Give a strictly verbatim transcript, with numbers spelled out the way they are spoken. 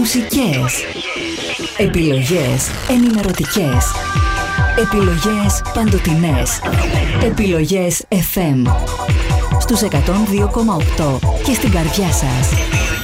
Μουσικές. Επιλογές ενημερωτικές. Επιλογές παντοτινές. Επιλογές εφ εμ. Στους εκατόν δύο κόμμα οκτώ και στην καρδιά σας.